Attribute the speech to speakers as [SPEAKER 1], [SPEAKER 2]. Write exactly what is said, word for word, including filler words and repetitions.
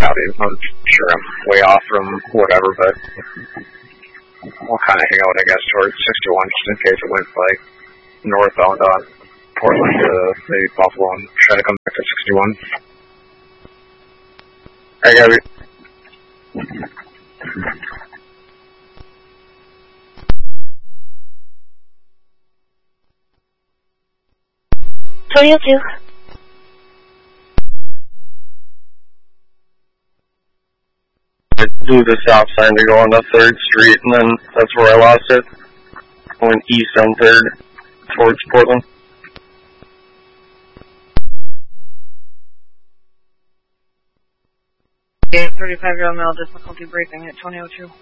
[SPEAKER 1] Howdy. I'm sure I'm way off from whatever, but we'll kind of hang out, I guess, towards sixty-one, just in case it went, like, northbound on Portland to maybe Buffalo and try to come back to sixty-one. I got it.
[SPEAKER 2] twenty oh two.
[SPEAKER 3] Do the stop sign to go on the third Street, and then that's where I lost it. I went east on third towards Portland.
[SPEAKER 2] thirty-five year old male difficulty braking at twenty oh two.